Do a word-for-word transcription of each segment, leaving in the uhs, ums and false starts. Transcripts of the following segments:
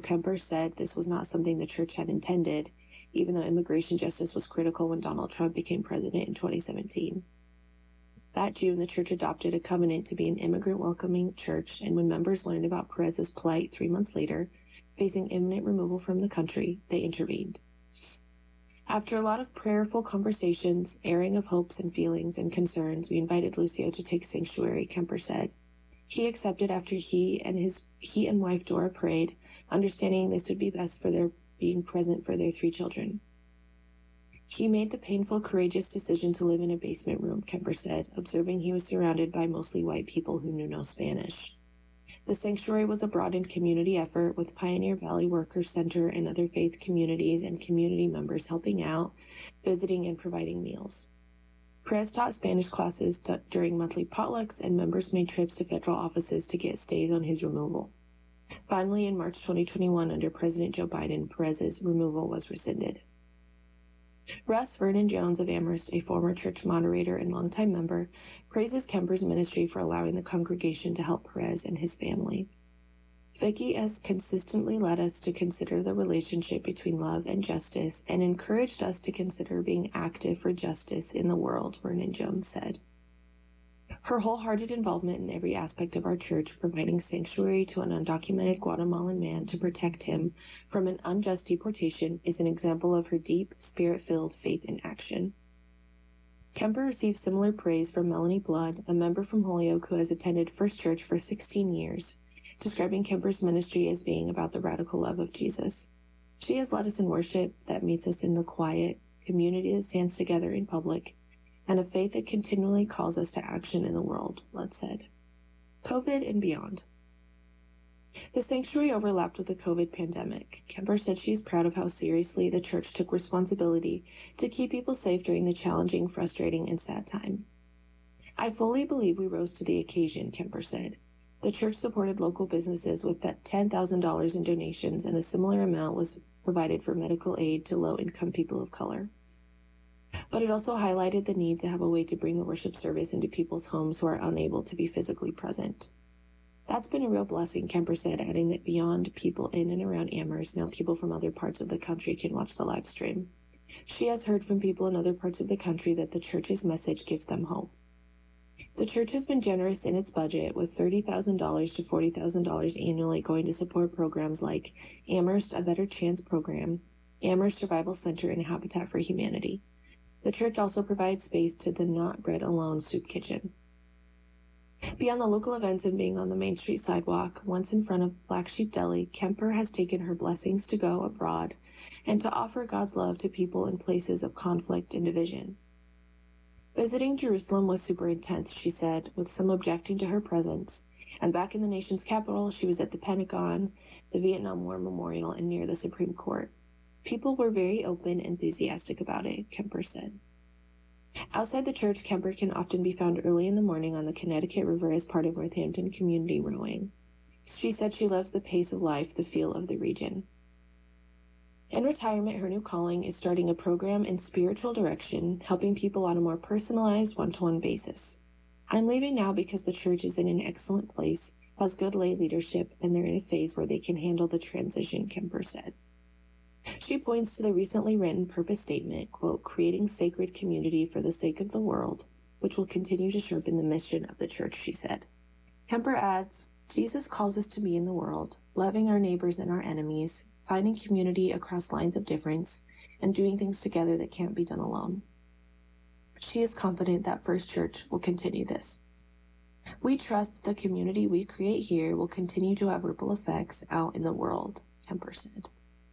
Kemper said this was not something the church had intended, even though immigration justice was critical when Donald Trump became president in twenty seventeen. That June, the church adopted a covenant to be an immigrant-welcoming church, and when members learned about Perez's plight three months later, facing imminent removal from the country, they intervened. After a lot of prayerful conversations, airing of hopes and feelings and concerns, we invited Lucio to take sanctuary, Kemper said. He accepted after he and his he and wife Dora prayed, understanding this would be best for their being present for their three children. He made the painful, courageous decision to live in a basement room, Kemper said, observing he was surrounded by mostly white people who knew no Spanish. The sanctuary was a broadened community effort with Pioneer Valley Workers Center and other faith communities and community members helping out, visiting, and providing meals. Perez taught Spanish classes t- during monthly potlucks, and members made trips to federal offices to get stays on his removal. Finally, in March twenty twenty-one, under President Joe Biden, Perez's removal was rescinded. Russ Vernon Jones of Amherst, a former church moderator and longtime member, praises Kemper's ministry for allowing the congregation to help Perez and his family. Vicky has consistently led us to consider the relationship between love and justice and encouraged us to consider being active for justice in the world, Vernon Jones said. Her wholehearted involvement in every aspect of our church, providing sanctuary to an undocumented Guatemalan man to protect him from an unjust deportation, is an example of her deep, spirit-filled faith in action. Kemper received similar praise from Melanie Blood, a member from Holyoke who has attended First Church for sixteen years, describing Kemper's ministry as being about the radical love of Jesus. She has led us in worship that meets us in the quiet, community that stands together in public, and a faith that continually calls us to action in the world, Blood said. COVID and beyond. The sanctuary overlapped with the COVID pandemic. Kemper said she's proud of how seriously the church took responsibility to keep people safe during the challenging, frustrating, and sad time. I fully believe we rose to the occasion, Kemper said. The church supported local businesses with that ten thousand dollars in donations, and a similar amount was provided for medical aid to low-income people of color. But it also highlighted the need to have a way to bring the worship service into people's homes who are unable to be physically present. That's been a real blessing, Kemper said, adding that beyond people in and around Amherst, now people from other parts of the country can watch the live stream. She has heard from people in other parts of the country that the church's message gives them hope. The church has been generous in its budget, with thirty thousand dollars to forty thousand dollars annually going to support programs like Amherst A Better Chance program, Amherst Survival Center, and Habitat for Humanity. The church also provides space to the Not Bread Alone soup kitchen. Beyond the local events and being on the Main Street sidewalk, once in front of Black Sheep Deli, Kemper has taken her blessings to go abroad and to offer God's love to people in places of conflict and division. Visiting Jerusalem was super intense, she said, with some objecting to her presence. And back in the nation's capital, she was at the Pentagon, the Vietnam War Memorial, and near the Supreme Court. People were very open and enthusiastic about it, Kemper said. Outside the church, Kemper can often be found early in the morning on the Connecticut River as part of Northampton Community Rowing. She said she loves the pace of life, the feel of the region. In retirement, her new calling is starting a program in spiritual direction, helping people on a more personalized one-to-one basis. I'm leaving now because the church is in an excellent place, has good lay leadership, and they're in a phase where they can handle the transition, Kemper said. She points to the recently written purpose statement, quote, creating sacred community for the sake of the world, which will continue to sharpen the mission of the church, she said. Kemper adds, Jesus calls us to be in the world, loving our neighbors and our enemies, finding community across lines of difference, and doing things together that can't be done alone. She is confident that First Church will continue this. We trust the community we create here will continue to have ripple effects out in the world, Kemper said.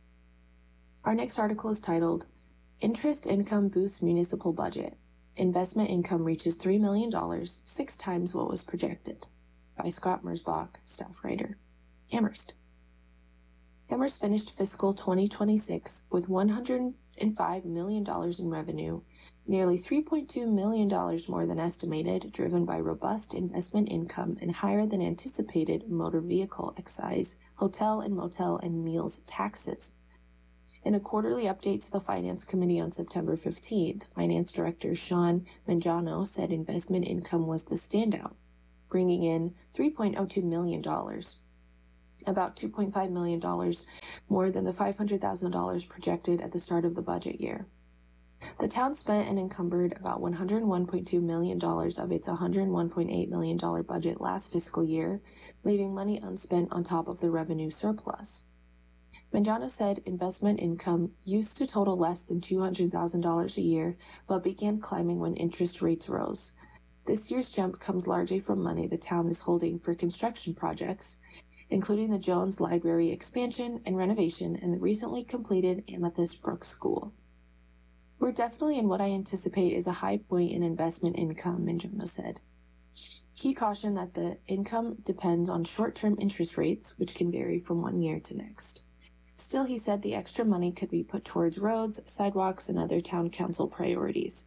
Our next article is titled, Interest Income Boosts Municipal Budget. Investment Income Reaches three million dollars, six times what was projected, by Scott Mersbach, staff writer. Amherst. Amherst finished fiscal twenty twenty-six with one hundred five million dollars in revenue, nearly three point two million dollars more than estimated, driven by robust investment income and higher than anticipated motor vehicle excise, hotel and motel and meals taxes. In a quarterly update to the Finance Committee on September fifteenth, Finance Director Sean Mangiano said investment income was the standout, bringing in three point oh two million dollars. about two point five million dollars more than the five hundred thousand dollars projected at the start of the budget year. The town spent and encumbered about one hundred one point two million dollars of its one hundred one point eight million dollars budget last fiscal year, leaving money unspent on top of the revenue surplus. Mangiano said investment income used to total less than two hundred thousand dollars a year, but began climbing when interest rates rose. This year's jump comes largely from money the town is holding for construction projects, including the Jones Library expansion and renovation and the recently completed Amethyst Brook School. We're definitely in what I anticipate is a high point in investment income, Mangiano said. He cautioned that the income depends on short-term interest rates, which can vary from one year to next. Still, he said the extra money could be put towards roads, sidewalks, and other town council priorities.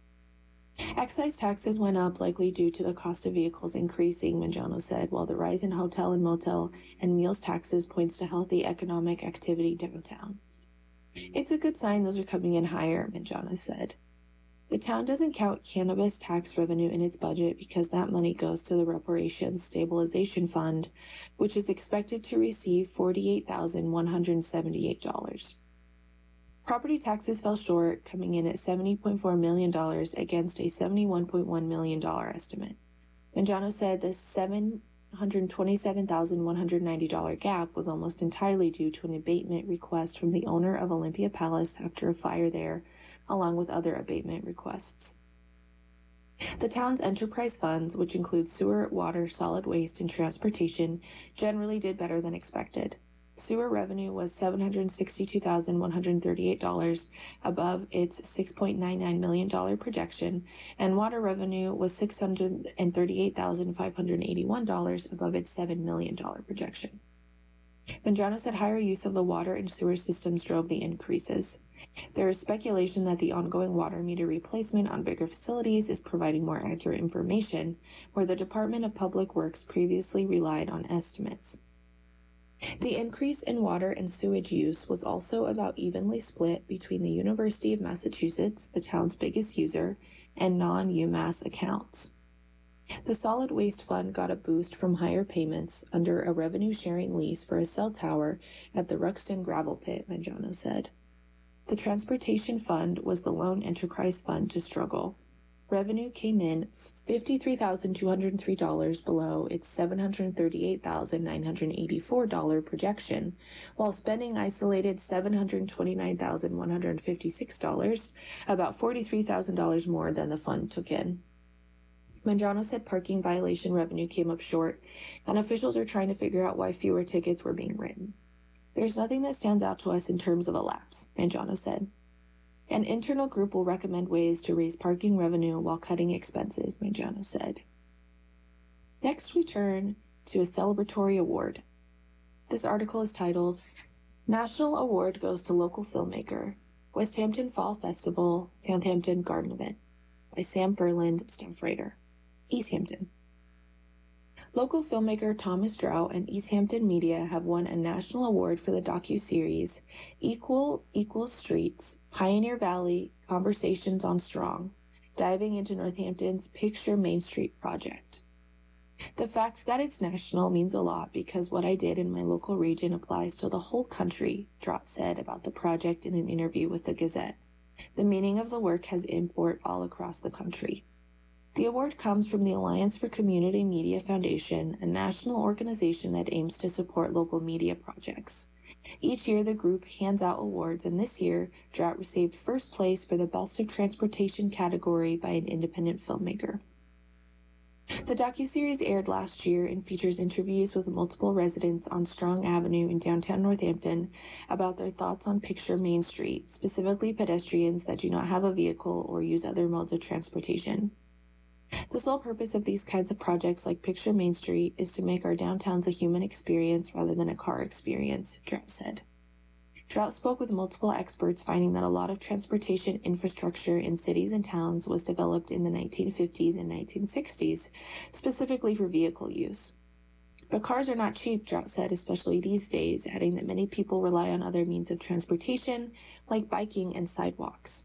Excise taxes went up likely due to the cost of vehicles increasing, Mangiano said, while the rise in hotel and motel and meals taxes points to healthy economic activity downtown. It's a good sign those are coming in higher, Mangiano said. The town doesn't count cannabis tax revenue in its budget because that money goes to the Reparations Stabilization Fund, which is expected to receive forty-eight thousand one hundred seventy-eight dollars. Property taxes fell short, coming in at seventy point four million dollars against a seventy-one point one million dollars estimate. Mangiano said the seven hundred twenty-seven thousand one hundred ninety dollars gap was almost entirely due to an abatement request from the owner of Olympia Palace after a fire there, along with other abatement requests. The town's enterprise funds, which include sewer, water, solid waste, and transportation, generally did better than expected. Sewer revenue was seven hundred sixty-two thousand one hundred thirty-eight dollars, above its six point nine nine million dollars projection, and water revenue was six hundred thirty-eight thousand five hundred eighty-one dollars, above its seven million dollars projection. Mangiano said higher use of the water and sewer systems drove the increases. There is speculation that the ongoing water meter replacement on bigger facilities is providing more accurate information, where the Department of Public Works previously relied on estimates. The increase in water and sewage use was also about evenly split between the University of Massachusetts, the town's biggest user, and non-UMass accounts. The Solid Waste Fund got a boost from higher payments under a revenue-sharing lease for a cell tower at the Ruxton Gravel Pit, Mangiano said. The Transportation Fund was the lone enterprise fund to struggle. Revenue came in fifty-three thousand two hundred three dollars below its seven hundred thirty-eight thousand nine hundred eighty-four dollars projection, while spending isolated seven hundred twenty-nine thousand one hundred fifty-six dollars, about forty-three thousand dollars more than the fund took in. Mangiano said parking violation revenue came up short, and officials are trying to figure out why fewer tickets were being written. There's nothing that stands out to us in terms of a lapse, Mangiano said. An internal group will recommend ways to raise parking revenue while cutting expenses, Mangiano said. Next, we turn to a celebratory award. This article is titled, National Award Goes to Local Filmmaker, Westhampton Fall Festival, Southampton Garden Event, by Sam Furland, staff writer. Easthampton. Local filmmaker Thomas Drought and Easthampton Media have won a national award for the docuseries Equal Equal Streets, Pioneer Valley, Conversations on Strong, diving into Northampton's Picture Main Street project. The fact that it's national means a lot because what I did in my local region applies to the whole country, Drought said about the project in an interview with the Gazette. The meaning of the work has import all across the country. The award comes from the Alliance for Community Media Foundation, a national organization that aims to support local media projects. Each year, the group hands out awards, and this year, Drought received first place for the Best of Transportation category by an independent filmmaker. The docuseries aired last year and features interviews with multiple residents on Strong Avenue in downtown Northampton about their thoughts on Picture Main Street, specifically pedestrians that do not have a vehicle or use other modes of transportation. The sole purpose of these kinds of projects like Picture Main Street is to make our downtowns a human experience rather than a car experience, Drought said. Drought spoke with multiple experts, finding that a lot of transportation infrastructure in cities and towns was developed in the nineteen fifties and nineteen sixties, specifically for vehicle use. But cars are not cheap, Drought said, especially these days, adding that many people rely on other means of transportation, like biking and sidewalks.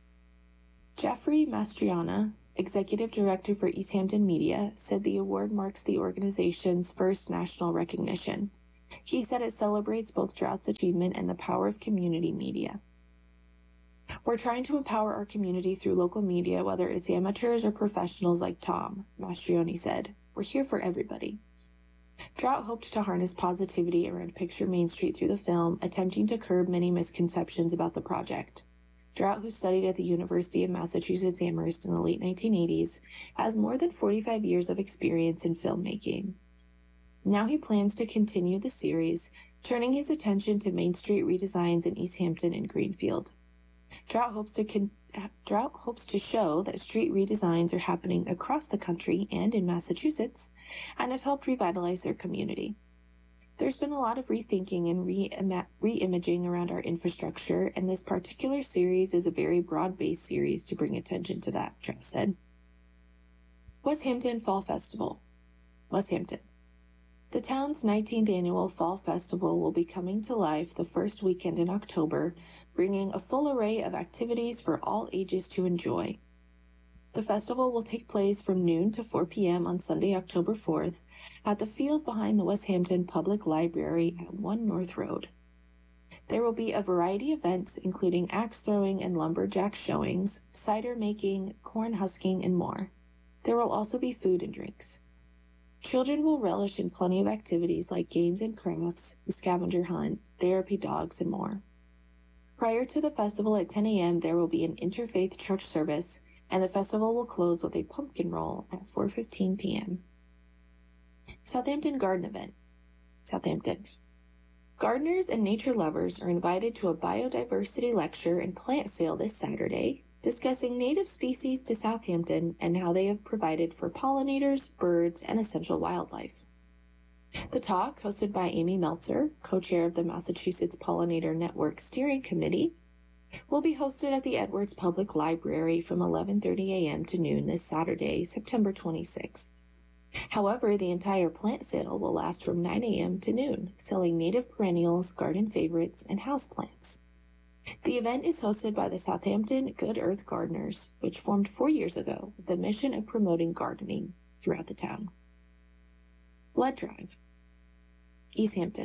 Jeffrey Mastriana, Executive Director for Easthampton Media, said the award marks the organization's first national recognition. He said it celebrates both Drought's achievement and the power of community media. We're trying to empower our community through local media, whether it's amateurs or professionals like Tom, Mastrioni said. We're here for everybody. Drought hoped to harness positivity around Picture Main Street through the film, attempting to curb many misconceptions about the project. Drought, who studied at the University of Massachusetts Amherst in the late nineteen eighties, has more than forty-five years of experience in filmmaking. Now he plans to continue the series, turning his attention to Main Street redesigns in East Hampton and Greenfield. Drought hopes to con- Drought hopes to show that street redesigns are happening across the country and in Massachusetts, and have helped revitalize their community. There's been a lot of rethinking and re-imaging around our infrastructure, and this particular series is a very broad-based series to bring attention to that, Drought said. West Hampton Fall Festival. West Hampton. The town's nineteenth annual Fall Festival will be coming to life the first weekend in October, bringing a full array of activities for all ages to enjoy. The festival will take place from noon to four p.m. on Sunday, October fourth, at the field behind the West Hampton Public Library at one North Road. There will be a variety of events, including axe throwing and lumberjack showings, cider making, corn husking, and more. There will also be food and drinks. Children will relish in plenty of activities like games and crafts, the scavenger hunt, therapy dogs, and more. Prior to the festival at ten a.m., there will be an interfaith church service, and the festival will close with a pumpkin roll at four fifteen p.m. Southampton Garden Event. Southampton. Gardeners and nature lovers are invited to a biodiversity lecture and plant sale this Saturday, discussing native species to Southampton and how they have provided for pollinators, birds, and essential wildlife. The talk, hosted by Amy Meltzer, co-chair of the Massachusetts Pollinator Network Steering Committee, will be hosted at the Edwards Public Library from eleven thirty a.m. to noon this Saturday, September twenty-sixth. However, the entire plant sale will last from nine a.m. to noon, selling native perennials, garden favorites, and houseplants. The event is hosted by the Southampton Good Earth Gardeners, which formed four years ago with the mission of promoting gardening throughout the town. Blood Drive. East Hampton.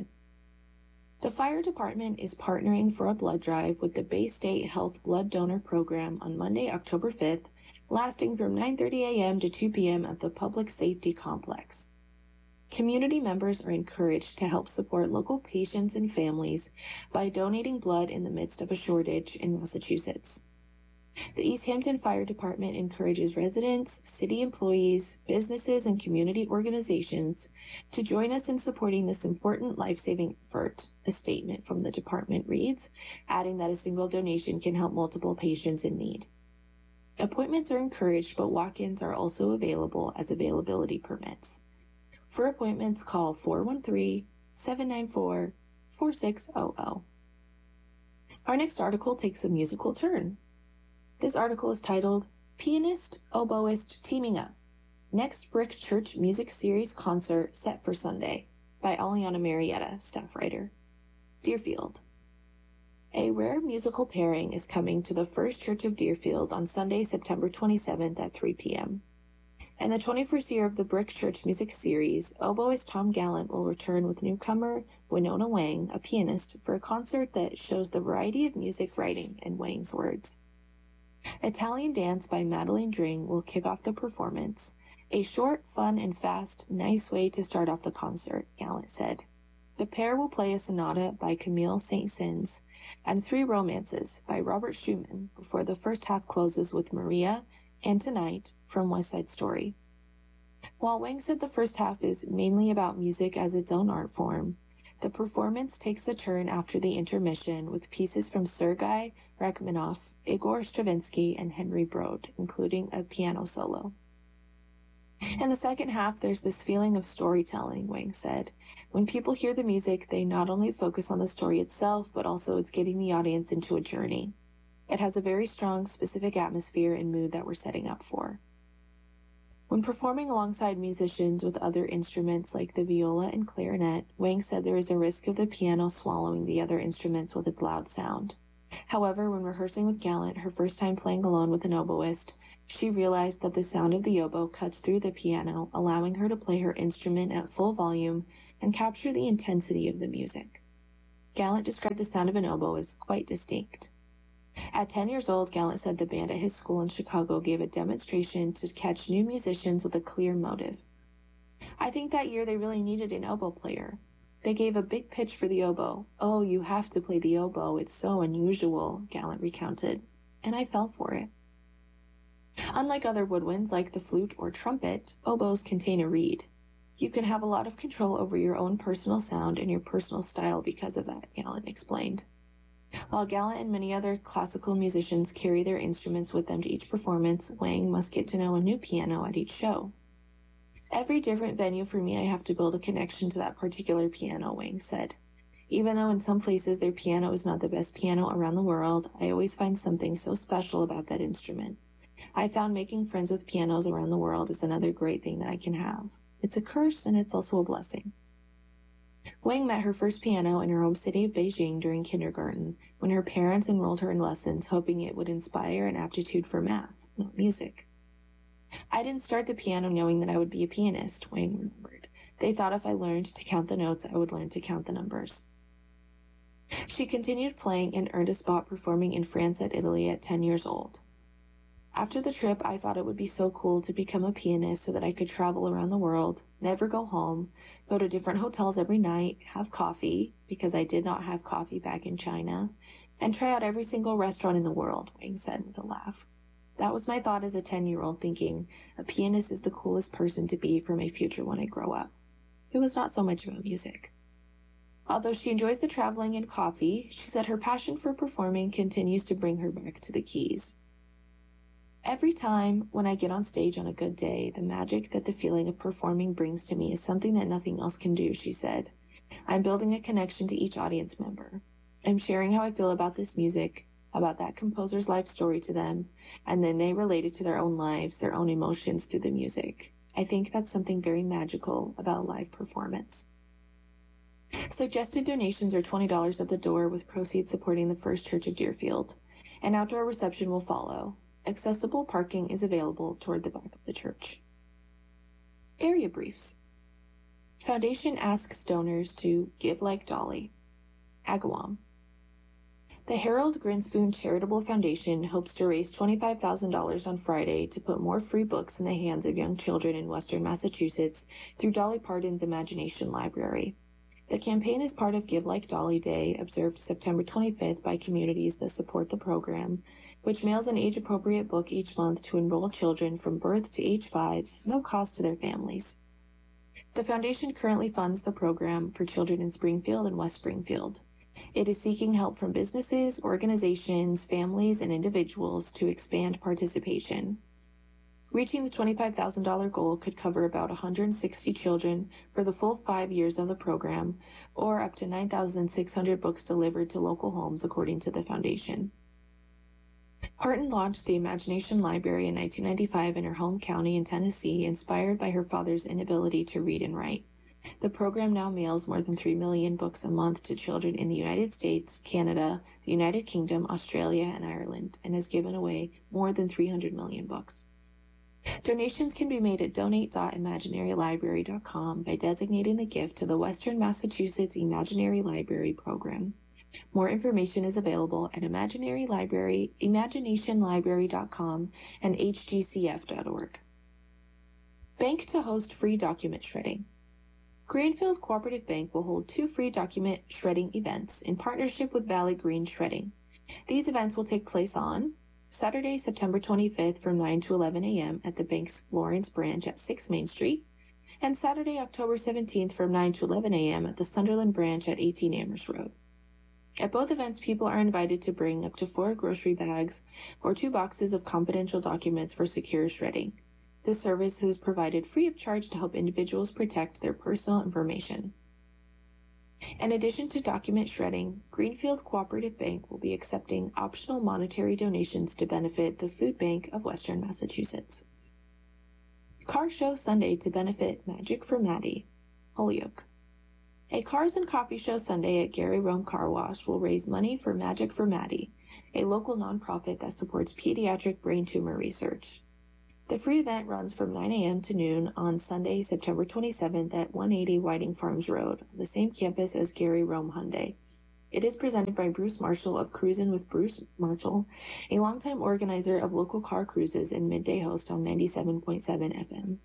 The fire department is partnering for a blood drive with the Bay State Health Blood Donor Program on Monday, October fifth, lasting from nine thirty a.m. to two p.m. at the Public Safety Complex. Community members are encouraged to help support local patients and families by donating blood in the midst of a shortage in Massachusetts. The East Hampton Fire Department encourages residents, city employees, businesses, and community organizations to join us in supporting this important life-saving effort, a statement from the department reads, adding that a single donation can help multiple patients in need. Appointments are encouraged, but walk-ins are also available as availability permits. For appointments, call four one three, seven nine four, four six zero zero. Our next article takes a musical turn. This article is titled, Pianist, Oboist Teaming Up, Next Brick Church Music Series Concert Set for Sunday, by Aliana Marietta, staff writer. Deerfield. A rare musical pairing is coming to the First Church of Deerfield on Sunday, September twenty-seventh at three p.m. In the twenty-first year of the Brick Church Music Series, oboist Tom Gallant will return with newcomer Winona Wang, a pianist, for a concert that shows the variety of music writing in Wang's words. Italian Dance by Madeline Dring will kick off the performance. A short, fun, and fast, nice way to start off the concert, Gallant said. The pair will play a sonata by Camille Saint-Saëns and three romances by Robert Schumann before the first half closes with Maria and Tonight from West Side Story. While Wang said the first half is mainly about music as its own art form, the performance takes a turn after the intermission with pieces from Sergei Rachmaninoff, Igor Stravinsky, and Henry Brode, including a piano solo. In the second half, there's this feeling of storytelling, Wang said. When people hear the music, they not only focus on the story itself, but also it's getting the audience into a journey. It has a very strong, specific atmosphere and mood that we're setting up for. When performing alongside musicians with other instruments like the viola and clarinet, Wang said there is a risk of the piano swallowing the other instruments with its loud sound. However, when rehearsing with Gallant, her first time playing alone with an oboist, she realized that the sound of the oboe cuts through the piano, allowing her to play her instrument at full volume and capture the intensity of the music. Gallant described the sound of an oboe as quite distinct. At ten years old, Gallant said the band at his school in Chicago gave a demonstration to catch new musicians with a clear motive. I think that year they really needed an oboe player. They gave a big pitch for the oboe. Oh, you have to play the oboe. It's so unusual, Gallant recounted, and I fell for it. Unlike other woodwinds like the flute or trumpet, oboes contain a reed. You can have a lot of control over your own personal sound and your personal style because of that, Gallant explained. While Gallant and many other classical musicians carry their instruments with them to each performance, Wang must get to know a new piano at each show. Every different venue for me, I have to build a connection to that particular piano, Wang said. Even though in some places their piano is not the best piano around the world, I always find something so special about that instrument. I found making friends with pianos around the world is another great thing that I can have. It's a curse and it's also a blessing. Wang met her first piano in her home city of Beijing during kindergarten, when her parents enrolled her in lessons, hoping it would inspire an aptitude for math, not music. I didn't start the piano knowing that I would be a pianist, Wang remembered. They thought if I learned to count the notes, I would learn to count the numbers. She continued playing and earned a spot performing in France and Italy at ten years old. After the trip, I thought it would be so cool to become a pianist so that I could travel around the world, never go home, go to different hotels every night, have coffee, because I did not have coffee back in China, and try out every single restaurant in the world, Wang said with a laugh. That was my thought as a ten-year-old, thinking, a pianist is the coolest person to be for my future when I grow up. It was not so much about music. Although she enjoys the traveling and coffee, she said her passion for performing continues to bring her back to the keys. Every time when I get on stage on a good day, the magic that the feeling of performing brings to me is something that nothing else can do, she said. I'm building a connection to each audience member. I'm sharing how I feel about this music, about that composer's life story to them, and then they relate it to their own lives, their own emotions through the music. I think that's something very magical about live performance. Suggested donations are twenty dollars at the door, with proceeds supporting the First Church of Deerfield. An outdoor reception will follow. Accessible parking is available toward the back of the church. Area briefs. Foundation asks donors to give like Dolly. Agawam. The Harold Grinspoon Charitable Foundation hopes to raise twenty-five thousand dollars on Friday to put more free books in the hands of young children in Western Massachusetts through Dolly Parton's Imagination Library. The campaign is part of Give Like Dolly Day, observed September twenty-fifth by communities that support the program, which mails an age-appropriate book each month to enroll children from birth to age five, no cost to their families. The foundation currently funds the program for children in Springfield and West Springfield. It is seeking help from businesses, organizations, families, and individuals to expand participation. Reaching the twenty-five thousand dollars goal could cover about one hundred sixty children for the full five years of the program, or up to nine thousand six hundred books delivered to local homes, according to the foundation. Parton launched the Imagination Library in nineteen ninety-five in her home county in Tennessee, inspired by her father's inability to read and write. The program now mails more than three million books a month to children in the United States, Canada, the United Kingdom, Australia, and Ireland, and has given away more than three hundred million books. Donations can be made at donate dot imaginary library dot com by designating the gift to the Western Massachusetts Imaginary Library Program. More information is available at Imaginary Library, imagination library dot com and h g c f dot org. Bank to host free document shredding. Greenfield Cooperative Bank will hold two free document shredding events in partnership with Valley Green Shredding. These events will take place on Saturday, September twenty-fifth from nine to eleven a.m. at the bank's Florence branch at six Main Street, and Saturday, October seventeenth from nine to eleven a.m. at the Sunderland branch at eighteen Amherst Road. At both events, people are invited to bring up to four grocery bags or two boxes of confidential documents for secure shredding. This service is provided free of charge to help individuals protect their personal information. In addition to document shredding, Greenfield Cooperative Bank will be accepting optional monetary donations to benefit the Food Bank of Western Massachusetts. Car Show Sunday to benefit Magic for Maddie, Holyoke. A Cars and Coffee Show Sunday at Gary Rome Car Wash will raise money for Magic for Maddie, a local nonprofit that supports pediatric brain tumor research. The free event runs from nine a.m. to noon on Sunday, September twenty-seventh at one eighty Whiting Farms Road, the same campus as Gary Rome Hyundai. It is presented by Bruce Marshall of Cruisin' with Bruce Marshall, a longtime organizer of local car cruises and midday host on ninety-seven point seven F M.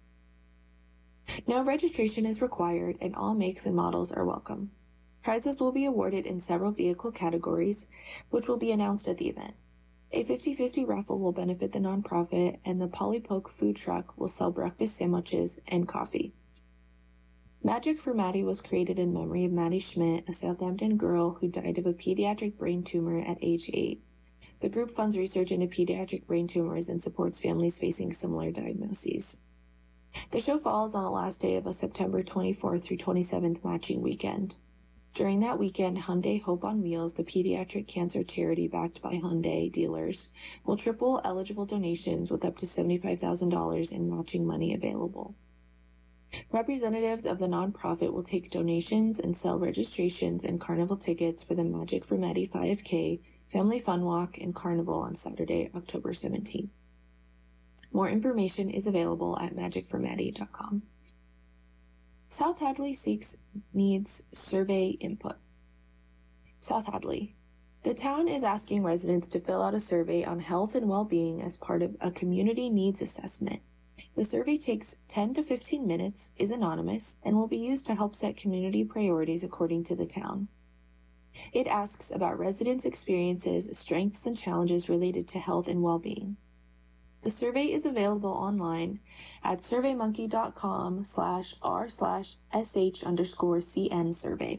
No registration is required and all makes and models are welcome. Prizes will be awarded in several vehicle categories, which will be announced at the event. A fifty-fifty raffle will benefit the nonprofit, and the Polly Poke food truck will sell breakfast sandwiches and coffee. Magic for Maddie was created in memory of Maddie Schmidt, a Southampton girl who died of a pediatric brain tumor at age eight. The group funds research into pediatric brain tumors and supports families facing similar diagnoses. The show falls on the last day of a September twenty-fourth through twenty-seventh matching weekend. During that weekend, Hyundai Hope on Wheels, the pediatric cancer charity backed by Hyundai dealers, will triple eligible donations with up to seventy-five thousand dollars in matching money available. Representatives of the nonprofit will take donations and sell registrations and carnival tickets for the Magic for Maddie five K, Family Fun Walk, and Carnival on Saturday, October seventeenth. More information is available at magic for maddie dot com. South Hadley seeks needs survey input. South Hadley. The town is asking residents to fill out a survey on health and well-being as part of a community needs assessment. The survey takes ten to fifteen minutes, is anonymous, and will be used to help set community priorities according to the town. It asks about residents' experiences, strengths, and challenges related to health and well-being. The survey is available online at surveymonkey.com slash r slash sh underscore cn survey.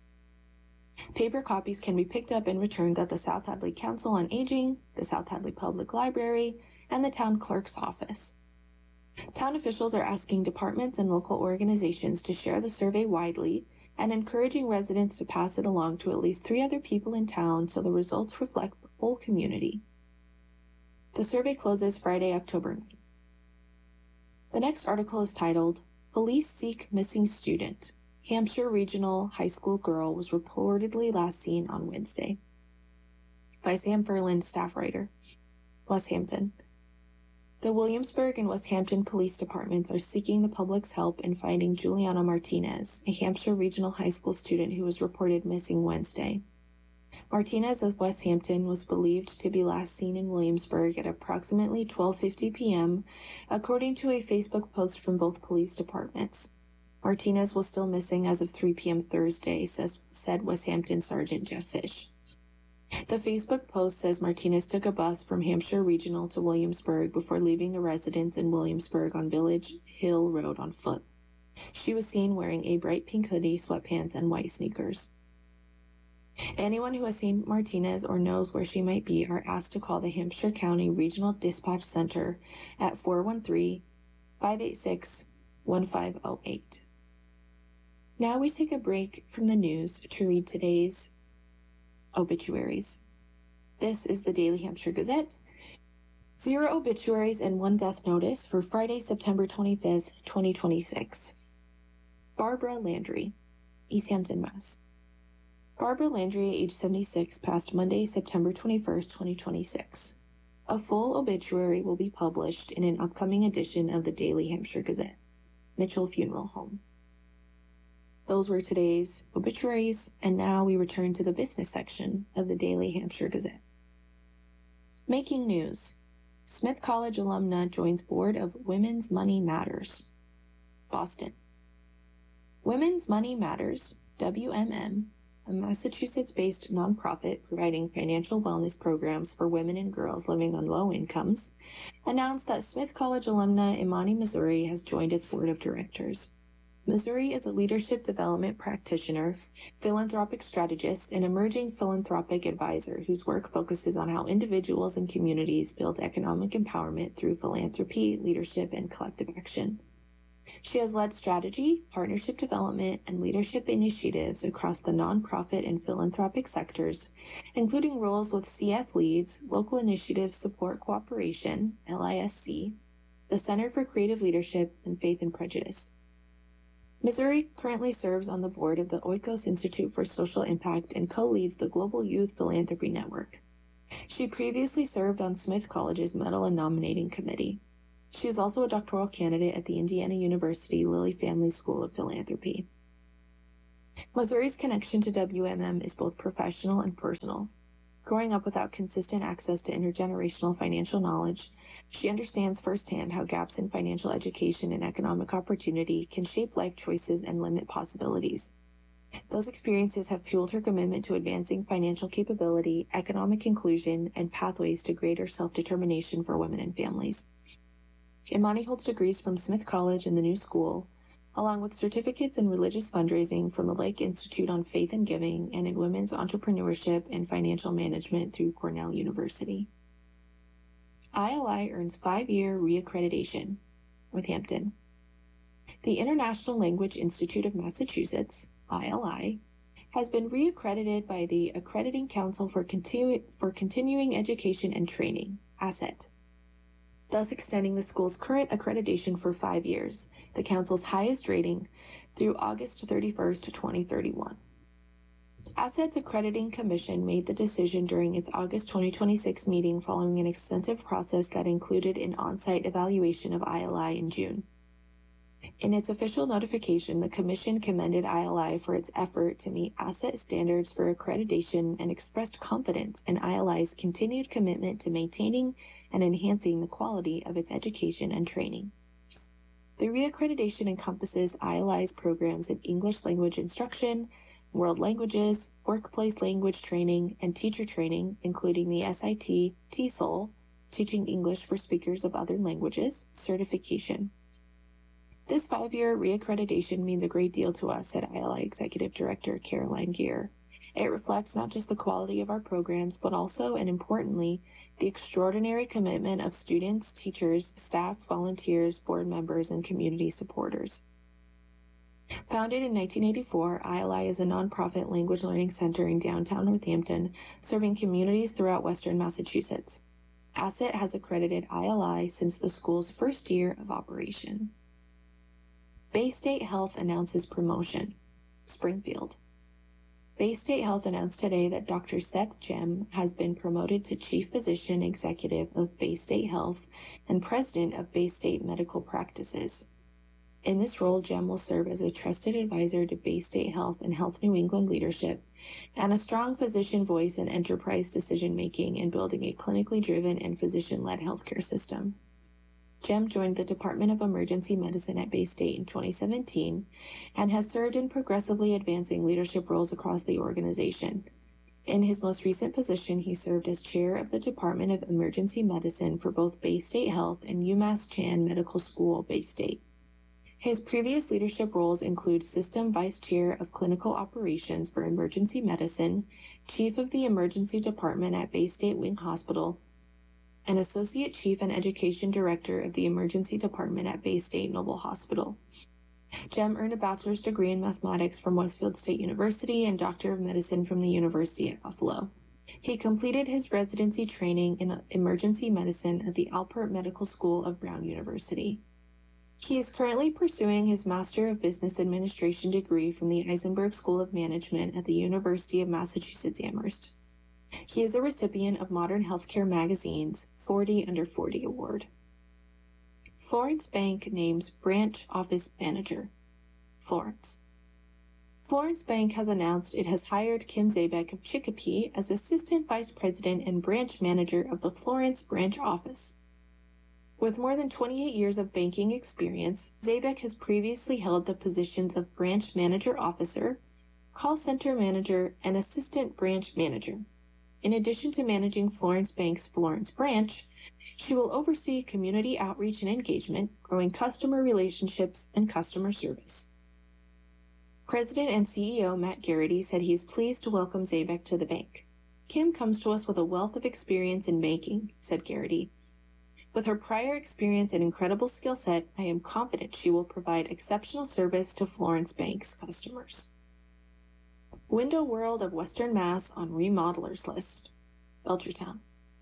Paper copies can be picked up and returned at the South Hadley Council on Aging, the South Hadley Public Library, and the town clerk's office. Town officials are asking departments and local organizations to share the survey widely and encouraging residents to pass it along to at least three other people in town so the results reflect the whole community. The survey closes Friday, October ninth. The next article is titled, Police Seek Missing Student. Hampshire Regional High School girl was reportedly last seen on Wednesday. By Sam Ferland, staff writer. Westhampton. The Williamsburg and Westhampton police departments are seeking the public's help in finding Juliana Martinez, a Hampshire Regional High School student who was reported missing Wednesday. Martinez of Westhampton was believed to be last seen in Williamsburg at approximately twelve fifty p.m., according to a Facebook post from both police departments. Martinez was still missing as of three p.m. Thursday, says, said Westhampton Sergeant Jeff Fish. The Facebook post says Martinez took a bus from Hampshire Regional to Williamsburg before leaving a residence in Williamsburg on Village Hill Road on foot. She was seen wearing a bright pink hoodie, sweatpants, and white sneakers. Anyone who has seen Martinez or knows where she might be are asked to call the Hampshire County Regional Dispatch Center at four one three, five eight six, one five zero eight. Now we take a break from the news to read today's obituaries. This is the Daily Hampshire Gazette. Zero obituaries and one death notice for Friday, September twenty-fifth, twenty twenty-six. Barbara Landry, East Hampton, Mass. Barbara Landry, age seventy-six, passed Monday, September twenty-first, twenty twenty-six. A full obituary will be published in an upcoming edition of the Daily Hampshire Gazette. Mitchell Funeral Home. Those were today's obituaries, and now we return to the business section of the Daily Hampshire Gazette. Making news. Smith College alumna joins board of Women's Money Matters. Boston. Women's Money Matters, W M M, a Massachusetts-based nonprofit providing financial wellness programs for women and girls living on low incomes, announced that Smith College alumna Imani Missouri has joined its board of directors. Missouri is a leadership development practitioner, philanthropic strategist, and emerging philanthropic advisor whose work focuses on how individuals and communities build economic empowerment through philanthropy, leadership, and collective action. She has led strategy, partnership development, and leadership initiatives across the nonprofit and philanthropic sectors, including roles with C F Leads, Local Initiative Support Cooperation, L I S C, the Center for Creative Leadership, and Faith and Prejudice. Missouri currently serves on the board of the Oikos Institute for Social Impact and co-leads the Global Youth Philanthropy Network. She previously served on Smith College's Medal and Nominating Committee. She is also a doctoral candidate at the Indiana University Lilly Family School of Philanthropy. Missouri's connection to W M M is both professional and personal. Growing up without consistent access to intergenerational financial knowledge, she understands firsthand how gaps in financial education and economic opportunity can shape life choices and limit possibilities. Those experiences have fueled her commitment to advancing financial capability, economic inclusion, and pathways to greater self-determination for women and families. Imani holds degrees from Smith College and the New School, along with certificates in religious fundraising from the Lake Institute on Faith and Giving and in women's entrepreneurship and financial management through Cornell University. I L I earns five-year reaccreditation with Hampton. The International Language Institute of Massachusetts, I L I, has been reaccredited by the Accrediting Council for, Continu- for Continuing Education and Training, A C E T, thus extending the school's current accreditation for five years, the council's highest rating, through August thirty-first, twenty thirty-one. A C E T's accrediting commission made the decision during its August twenty twenty-six meeting following an extensive process that included an on-site evaluation of I L I in June. In its official notification, the Commission commended I L I for its effort to meet A C E T standards for accreditation and expressed confidence in I L I's continued commitment to maintaining and enhancing the quality of its education and training. The reaccreditation encompasses I L I's programs in English language instruction, world languages, workplace language training, and teacher training, including the S I T T S O L, Teaching English for Speakers of Other Languages, certification. This five-year reaccreditation means a great deal to us, said I L I Executive Director Caroline Geer. It reflects not just the quality of our programs, but also, and importantly, the extraordinary commitment of students, teachers, staff, volunteers, board members, and community supporters. Founded in nineteen eighty-four, I L I is a nonprofit language learning center in downtown Northampton, serving communities throughout Western Massachusetts. A C E T has accredited I L I since the school's first year of operation. Baystate Health announces promotion. Springfield. Baystate Health announced today that Doctor Seth Jem has been promoted to Chief Physician Executive of Baystate Health and President of Baystate Medical Practices. In this role, Jem will serve as a trusted advisor to Baystate Health and Health New England leadership and a strong physician voice in enterprise decision-making and building a clinically driven and physician-led healthcare system. Jem joined the Department of Emergency Medicine at Baystate in twenty seventeen and has served in progressively advancing leadership roles across the organization. In his most recent position, he served as chair of the Department of Emergency Medicine for both Baystate Health and UMass Chan Medical School, Baystate. His previous leadership roles include System Vice Chair of Clinical Operations for Emergency Medicine, Chief of the Emergency Department at Baystate Wing Hospital, and Associate Chief and Education Director of the Emergency Department at Baystate Noble Hospital. Jem earned a bachelor's degree in mathematics from Westfield State University and Doctor of Medicine from the University at Buffalo. He completed his residency training in emergency medicine at the Alpert Medical School of Brown University. He is currently pursuing his Master of Business Administration degree from the Eisenberg School of Management at the University of Massachusetts Amherst. He is a recipient of Modern Healthcare Magazine's forty under forty Award. Florence Bank names Branch Office Manager. Florence. Florence Bank has announced it has hired Kim Zabek of Chicopee as Assistant Vice President and Branch Manager of the Florence Branch Office. With more than twenty-eight years of banking experience, Zabek has previously held the positions of Branch Manager Officer, Call Center Manager, and Assistant Branch Manager. In addition to managing Florence Bank's Florence branch, she will oversee community outreach and engagement, growing customer relationships and customer service. President and C E O Matt Garrity said he is pleased to welcome Zabek to the bank. Kim comes to us with a wealth of experience in banking, said Garrity. With her prior experience and incredible skill set, I am confident she will provide exceptional service to Florence Bank's customers. Window World of Western Mass on Remodelers List. Belchertown.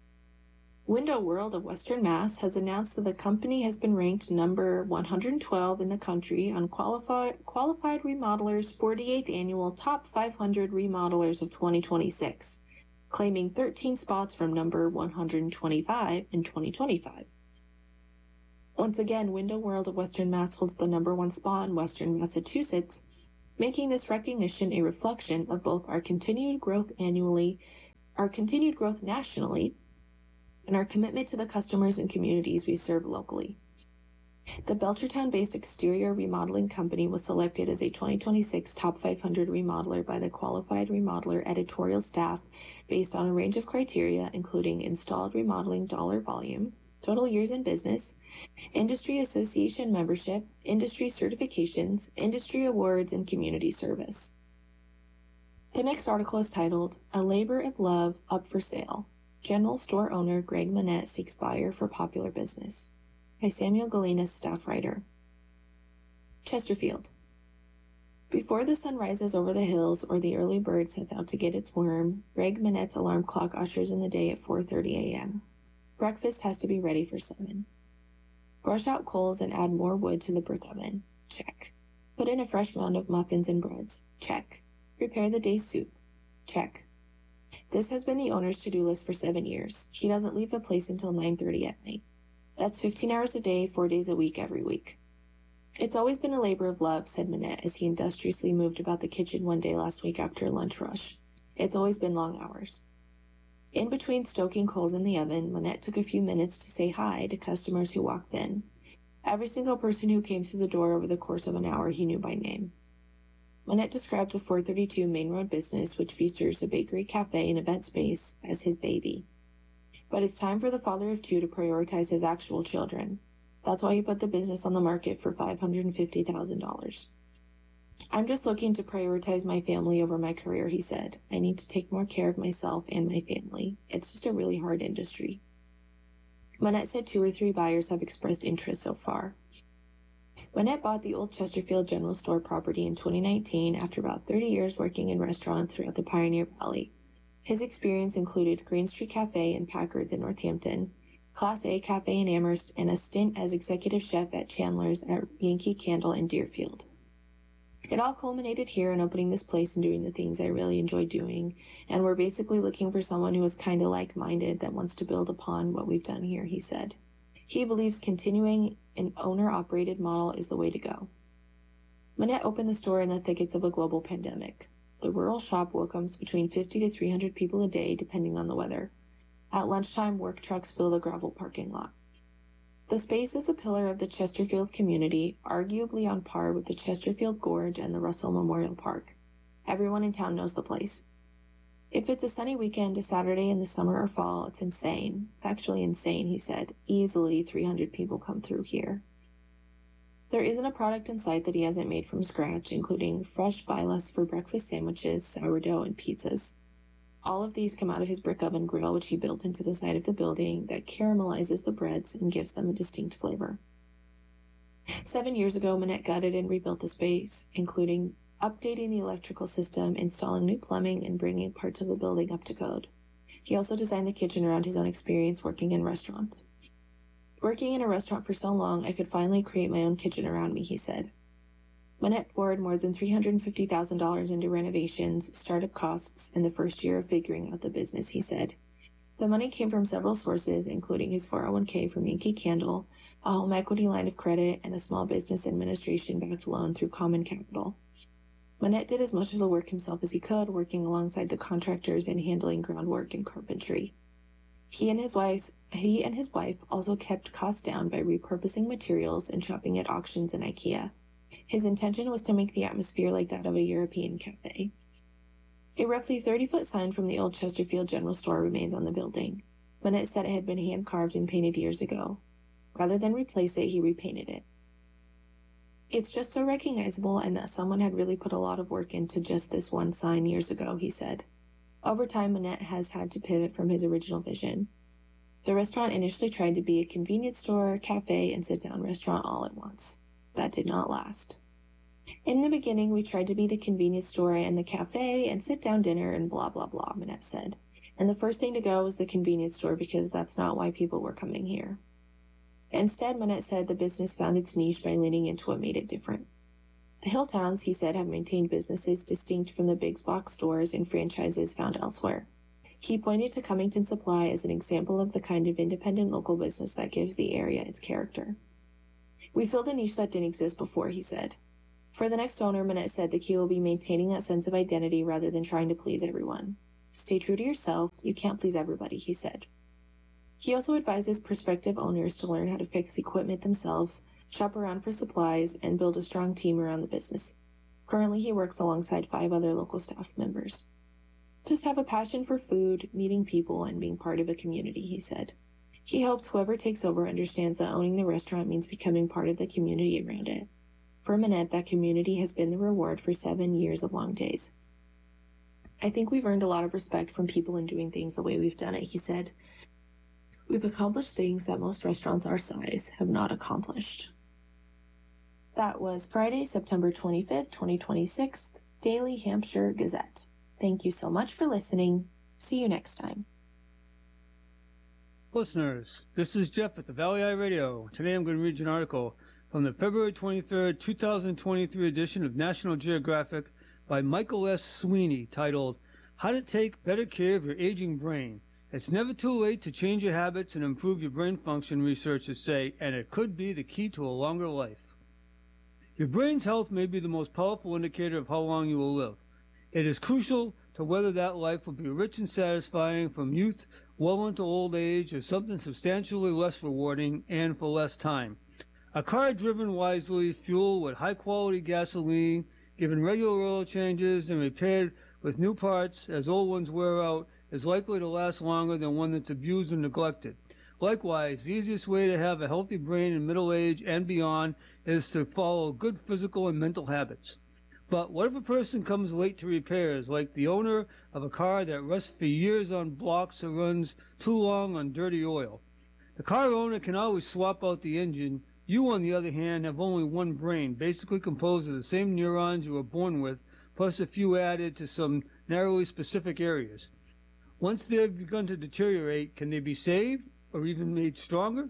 Window World of Western Mass has announced that the company has been ranked number one hundred twelve in the country on Qualified, Qualified Remodelers' forty-eighth Annual Top five hundred Remodelers of twenty twenty-six, claiming thirteen spots from number one hundred twenty-five in twenty twenty-five. Once again, Window World of Western Mass holds the number one spot in Western Massachusetts, making this recognition a reflection of both our continued growth annually, our continued growth nationally, and our commitment to the customers and communities we serve locally. The Belchertown-based exterior remodeling company was selected as a twenty twenty-six Top five hundred remodeler by the Qualified Remodeler editorial staff based on a range of criteria, including installed remodeling dollar volume, total years in business, industry association membership, industry certifications, industry awards, and community service. The next article is titled, A Labor of Love Up for Sale. General Store Owner Greg Monette Seeks Buyer for Popular Business, by Samuel Galena, staff writer. Chesterfield. Before the sun rises over the hills or the early bird sets out to get its worm, Greg Monette's alarm clock ushers in the day at four thirty a.m. Breakfast has to be ready for seven. Brush out coals and add more wood to the brick oven. Check. Put in a fresh mound of muffins and breads. Check. Prepare the day's soup. Check. This has been the owner's to-do list for seven years. He doesn't leave the place until nine thirty at night. That's fifteen hours a day, four days a week, every week. It's always been a labor of love, said Monette as he industriously moved about the kitchen one day last week after a lunch rush. It's always been long hours. In between stoking coals in the oven, Monette took a few minutes to say hi to customers who walked in. Every single person who came through the door over the course of an hour he knew by name. Monette described the four thirty-two Main Road business, which features a bakery, cafe, and event space, as his baby. But it's time for the father of two to prioritize his actual children. That's why he put the business on the market for five hundred fifty thousand dollars. I'm just looking to prioritize my family over my career, he said. I need to take more care of myself and my family. It's just a really hard industry. Monette said two or three buyers have expressed interest so far. Monette bought the old Chesterfield General Store property in twenty nineteen after about thirty years working in restaurants throughout the Pioneer Valley. His experience included Green Street Cafe and Packard's in Northampton, Class A Cafe in Amherst, and a stint as executive chef at Chandler's at Yankee Candle in Deerfield. It all culminated here in opening this place and doing the things I really enjoy doing, and we're basically looking for someone who is kind of like-minded that wants to build upon what we've done here, he said. He believes continuing an owner-operated model is the way to go. Monette opened the store in the thickets of a global pandemic. The rural shop welcomes between fifty to three hundred people a day, depending on the weather. At lunchtime, work trucks fill the gravel parking lot. The space is a pillar of the Chesterfield community, arguably on par with the Chesterfield Gorge and the Russell Memorial Park. Everyone in town knows the place. If it's a sunny weekend, a Saturday in the summer or fall, it's insane. It's actually insane, he said. Easily three hundred people come through here. There isn't a product in sight that he hasn't made from scratch, including fresh bilas for breakfast sandwiches, sourdough, and pizzas. All of these come out of his brick oven grill, which he built into the side of the building that caramelizes the breads and gives them a distinct flavor. Seven years ago, Monette gutted and rebuilt the space, including updating the electrical system, installing new plumbing, and bringing parts of the building up to code. He also designed the kitchen around his own experience working in restaurants. Working in a restaurant for so long, I could finally create my own kitchen around me, he said. Monette poured more than three hundred fifty thousand dollars into renovations, startup costs, in the first year of figuring out the business, he said. The money came from several sources, including his four oh one k from Yankee Candle, a home equity line of credit, and a small business administration-backed loan through Common Capital. Monette did as much of the work himself as he could, working alongside the contractors and handling groundwork and carpentry. He and his wife, he and his wife also kept costs down by repurposing materials and shopping at auctions and IKEA. His intention was to make the atmosphere like that of a European cafe. A roughly thirty-foot sign from the old Chesterfield General Store remains on the building. Monette said it had been hand-carved and painted years ago. Rather than replace it, he repainted it. It's just so recognizable and that someone had really put a lot of work into just this one sign years ago, he said. Over time, Monette has had to pivot from his original vision. The restaurant initially tried to be a convenience store, cafe, and sit-down restaurant all at once. That did not last. In the beginning, we tried to be the convenience store and the cafe and sit-down dinner and blah, blah, blah, Monette said. And the first thing to go was the convenience store because that's not why people were coming here. Instead, Monette said the business found its niche by leaning into what made it different. The Hilltowns, he said, have maintained businesses distinct from the big box stores and franchises found elsewhere. He pointed to Cummington Supply as an example of the kind of independent local business that gives the area its character. We filled a niche that didn't exist before, he said. For the next owner, Manette said the key will be maintaining that sense of identity rather than trying to please everyone. Stay true to yourself. You can't please everybody, he said. He also advises prospective owners to learn how to fix equipment themselves, shop around for supplies, and build a strong team around the business. Currently, he works alongside five other local staff members. Just have a passion for food, meeting people, and being part of a community, he said. He hopes whoever takes over understands that owning the restaurant means becoming part of the community around it. For Manette, that community has been the reward for seven years of long days. I think we've earned a lot of respect from people in doing things the way we've done it, he said. We've accomplished things that most restaurants our size have not accomplished. That was Friday, September twenty-fifth, twenty twenty-six, Daily Hampshire Gazette. Thank you so much for listening. See you next time. Listeners, this is Jeff at the Valley Eye Radio. Today I'm going to read you an article from the February twenty-third, two thousand twenty-three edition of National Geographic by Michael S. Sweeney, titled, How to Take Better Care of Your Aging Brain. It's never too late to change your habits and improve your brain function, researchers say, and it could be the key to a longer life. Your brain's health may be the most powerful indicator of how long you will live. It is crucial to whether that life will be rich and satisfying from youth well into old age or something substantially less rewarding and for less time. A car driven wisely, fueled with high-quality gasoline, given regular oil changes and repaired with new parts as old ones wear out, is likely to last longer than one that's abused and neglected. Likewise, the easiest way to have a healthy brain in middle age and beyond is to follow good physical and mental habits. But what if a person comes late to repairs, like the owner of a car that rusts for years on blocks or runs too long on dirty oil? The car owner can always swap out the engine. You, on the other hand, have only one brain, basically composed of the same neurons you were born with, plus a few added to some narrowly specific areas. Once they have begun to deteriorate, can they be saved or even made stronger?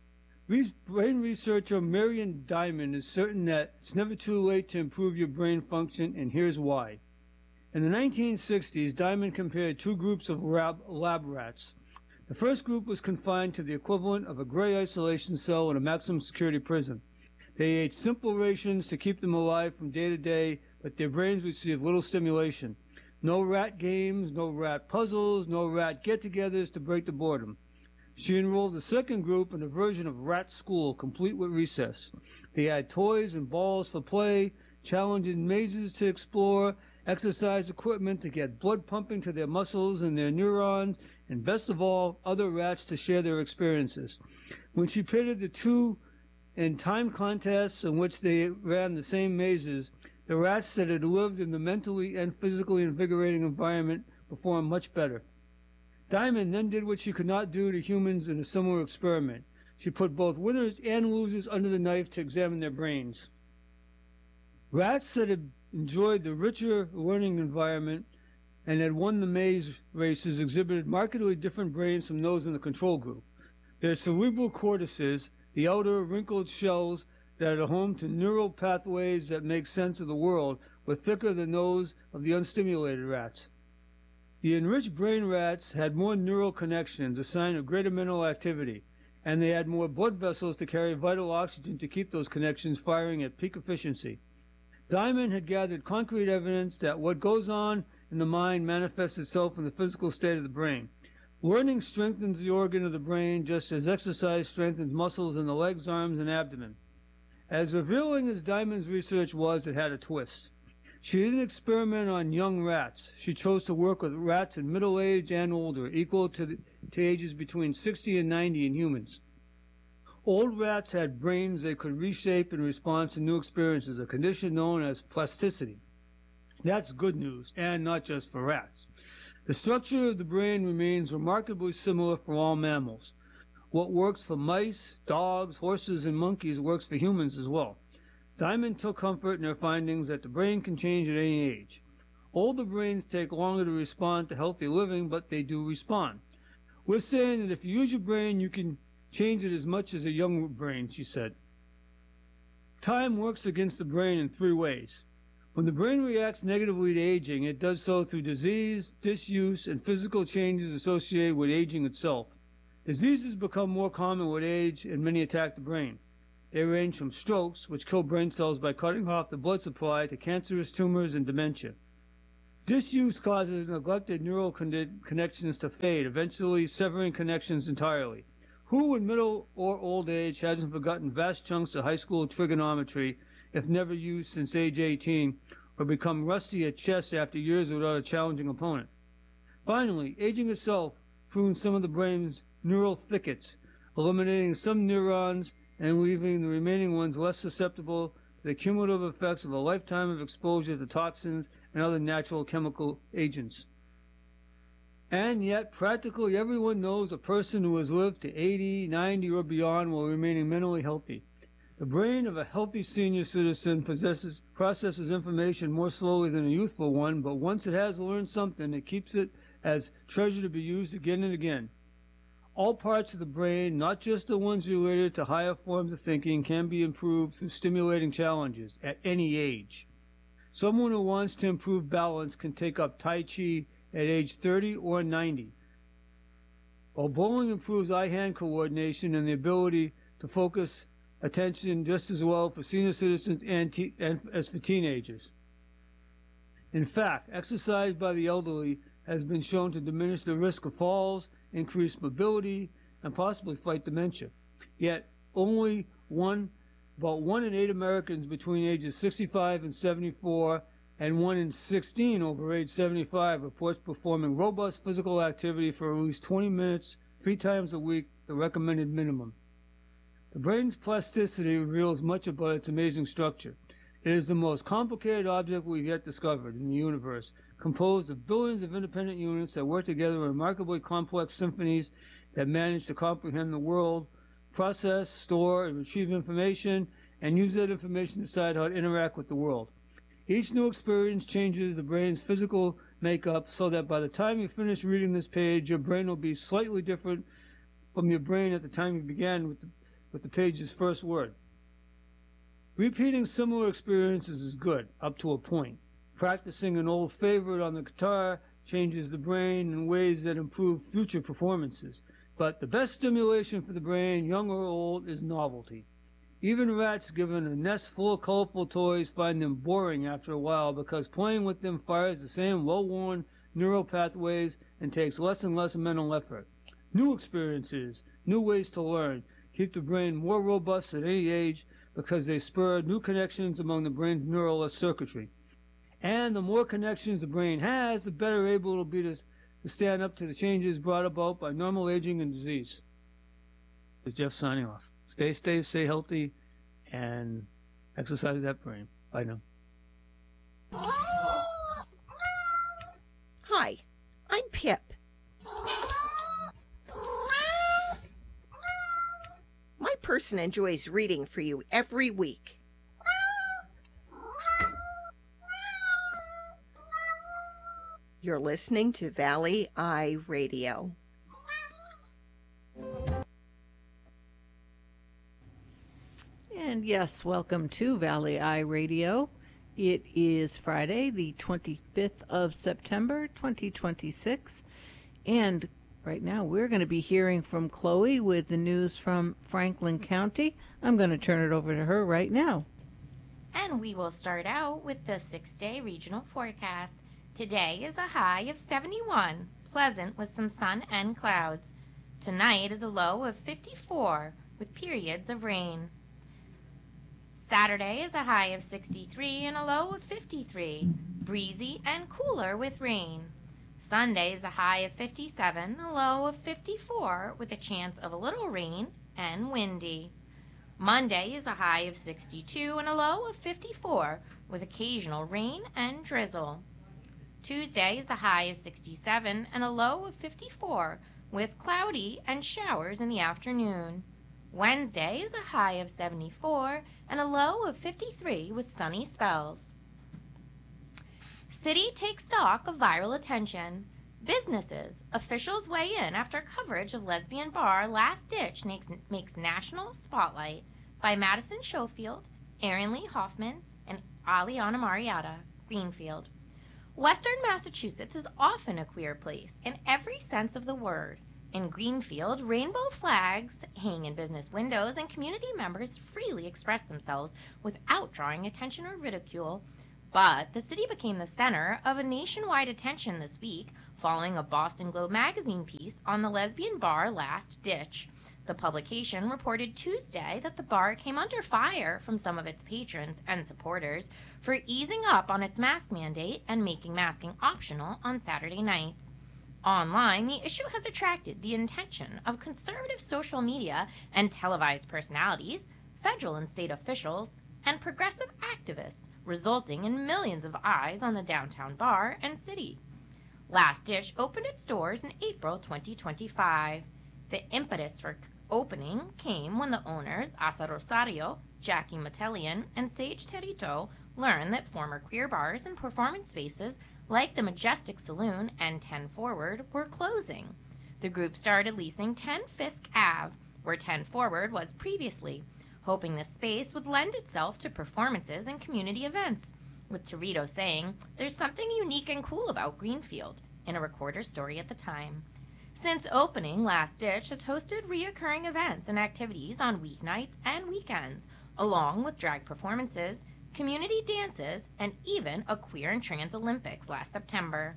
Brain researcher Marion Diamond is certain that it's never too late to improve your brain function, and here's why. In the nineteen sixties, Diamond compared two groups of lab, lab rats. The first group was confined to the equivalent of a gray isolation cell in a maximum security prison. They ate simple rations to keep them alive from day to day, but their brains received little stimulation. No rat games, no rat puzzles, no rat get-togethers to break the boredom. She enrolled the second group in a version of Rat School, complete with recess. They had toys and balls for play, challenging mazes to explore, exercise equipment to get blood pumping to their muscles and their neurons, and best of all, other rats to share their experiences. When she pitted the two in time contests in which they ran the same mazes, the rats that had lived in the mentally and physically invigorating environment performed much better. Diamond then did what she could not do to humans in a similar experiment. She put both winners and losers under the knife to examine their brains. Rats that had enjoyed the richer learning environment and had won the maze races exhibited markedly different brains from those in the control group. Their cerebral cortices, the outer wrinkled shells that are home to neural pathways that make sense of the world, were thicker than those of the unstimulated rats. The enriched brain rats had more neural connections, a sign of greater mental activity, and they had more blood vessels to carry vital oxygen to keep those connections firing at peak efficiency. Diamond had gathered concrete evidence that what goes on in the mind manifests itself in the physical state of the brain. Learning strengthens the organ of the brain just as exercise strengthens muscles in the legs, arms, and abdomen. As revealing as Diamond's research was, it had a twist. She didn't experiment on young rats. She chose to work with rats in middle age and older, equal to, the, to ages between sixty and ninety in humans. Old rats had brains they could reshape in response to new experiences, a condition known as plasticity. That's good news, and not just for rats. The structure of the brain remains remarkably similar for all mammals. What works for mice, dogs, horses, and monkeys works for humans as well. Diamond took comfort in her findings that the brain can change at any age. Older brains take longer to respond to healthy living, but they do respond. We're saying that if you use your brain, you can change it as much as a young brain, she said. Time works against the brain in three ways. When the brain reacts negatively to aging, it does so through disease, disuse, and physical changes associated with aging itself. Diseases become more common with age, and many attack the brain. They range from strokes, which kill brain cells by cutting off the blood supply, to cancerous tumors and dementia. Disuse causes neglected neural con- connections to fade, eventually severing connections entirely. Who in middle or old age hasn't forgotten vast chunks of high school trigonometry, if never used since age eighteen, or become rusty at chess after years without a challenging opponent? Finally, aging itself prunes some of the brain's neural thickets, eliminating some neurons and leaving the remaining ones less susceptible to the cumulative effects of a lifetime of exposure to toxins and other natural chemical agents. And yet, practically everyone knows a person who has lived to eighty, ninety, or beyond while remaining mentally healthy. The brain of a healthy senior citizen possesses, processes information more slowly than a youthful one, but once it has learned something, it keeps it as treasure to be used again and again. All parts of the brain, not just the ones related to higher forms of thinking, can be improved through stimulating challenges at any age. Someone who wants to improve balance can take up Tai Chi at age thirty or ninety. While bowling improves eye-hand coordination and the ability to focus attention just as well for senior citizens and, te- and as for teenagers. In fact, exercise by the elderly has been shown to diminish the risk of falls, increase mobility, and possibly fight dementia. Yet, only one, about one in eight Americans between ages sixty-five and seventy-four, and one in sixteen over age seventy-five reports performing robust physical activity for at least twenty minutes, three times a week, the recommended minimum. The brain's plasticity reveals much about its amazing structure. It is the most complicated object we've yet discovered in the universe, composed of billions of independent units that work together in remarkably complex symphonies that manage to comprehend the world, process, store, and retrieve information, and use that information to decide how to interact with the world. Each new experience changes the brain's physical makeup so that by the time you finish reading this page, your brain will be slightly different from your brain at the time you began with the, with the page's first word. Repeating similar experiences is good, up to a point. Practicing an old favorite on the guitar changes the brain in ways that improve future performances. But the best stimulation for the brain, young or old, is novelty. Even rats given a nest full of colorful toys find them boring after a while because playing with them fires the same well-worn neural pathways and takes less and less mental effort. New experiences, new ways to learn, keep the brain more robust at any age because they spur new connections among the brain's neural circuitry. And the more connections the brain has, the better able it will be to, to stand up to the changes brought about by normal aging and disease. This is Jeff signing off. Stay safe, stay healthy, and exercise that brain. Bye now. Hi, I'm Pip. My person enjoys reading for you every week. You're listening to Valley Eye Radio. And yes, welcome to Valley Eye Radio. It is Friday, the twenty-fifth of September, twenty twenty-six. And right now we're going to be hearing from Chloe with the news from Franklin County. I'm going to turn it over to her right now. And we will start out with the six-day regional forecast. Today is a high of seventy-one, pleasant with some sun and clouds. Tonight is a low of fifty-four, with periods of rain. Saturday is a high of sixty-three and a low of fifty-three, breezy and cooler with rain. Sunday is a high of fifty-seven, a low of fifty-four, with a chance of a little rain and windy. Monday is a high of sixty-two and a low of fifty-four, with occasional rain and drizzle. Tuesday is a high of sixty-seven and a low of fifty-four, with cloudy and showers in the afternoon. Wednesday is a high of seventy-four and a low of fifty-three with sunny spells. City takes stock of viral attention. Businesses, officials weigh in after coverage of lesbian bar Last Ditch makes, makes national spotlight by Madison Schofield, Erin Lee Hoffman, and Aliana Marietta Greenfield. Western Massachusetts is often a queer place in every sense of the word. In Greenfield, rainbow flags hang in business windows and community members freely express themselves without drawing attention or ridicule. But the city became the center of a nationwide attention this week following a Boston Globe magazine piece on the lesbian bar Last Ditch. The publication reported Tuesday that the bar came under fire from some of its patrons and supporters for easing up on its mask mandate and making masking optional on Saturday nights. Online, the issue has attracted the attention of conservative social media and televised personalities, federal and state officials, and progressive activists, resulting in millions of eyes on the downtown bar and city. Last Ditch opened its doors in April twenty twenty-five. The impetus for opening came when the owners, Asa Rosario, Jackie Metellian, and Sage Terito, learned that former queer bars and performance spaces like the Majestic Saloon and ten Forward were closing. The group started leasing ten Fisk Avenue, where ten Forward was previously, hoping this space would lend itself to performances and community events, with Terito saying, "There's something unique and cool about Greenfield," in a recorder story at the time. Since opening, Last Ditch has hosted reoccurring events and activities on weeknights and weekends, along with drag performances, community dances, and even a queer and trans Olympics last September.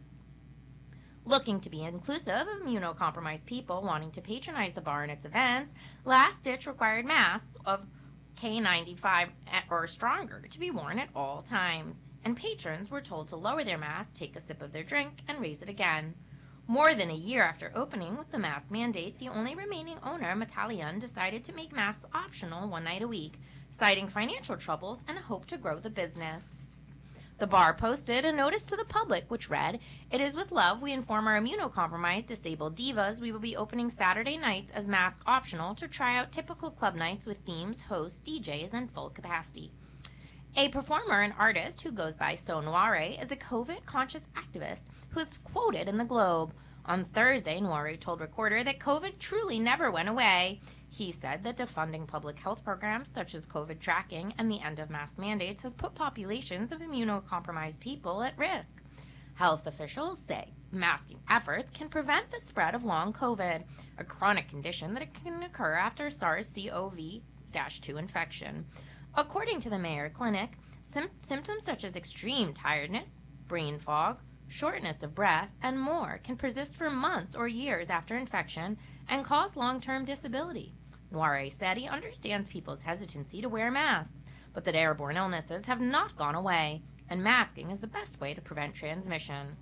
Looking to be inclusive of immunocompromised people wanting to patronize the bar and its events, Last Ditch required masks of K ninety-five or stronger to be worn at all times, and patrons were told to lower their mask, take a sip of their drink, and raise it again. More than a year after opening with the mask mandate, the only remaining owner, Metallian, decided to make masks optional one night a week, citing financial troubles and a hope to grow the business. The bar posted a notice to the public which read, "It is with love we inform our immunocompromised disabled divas we will be opening Saturday nights as mask optional to try out typical club nights with themes, hosts, D Js, and full capacity." A performer and artist who goes by So Noire is a COVID-conscious activist who is quoted in the Globe. On Thursday, Noire told Recorder that COVID truly never went away. He said that defunding public health programs such as COVID tracking and the end of mask mandates has put populations of immunocompromised people at risk. Health officials say masking efforts can prevent the spread of long COVID, a chronic condition that can occur after SARS-C o V two infection. According to the Mayo Clinic, sim- symptoms such as extreme tiredness, brain fog, shortness of breath, and more can persist for months or years after infection and cause long-term disability. Noire said he understands people's hesitancy to wear masks, but that airborne illnesses have not gone away, and masking is the best way to prevent transmission.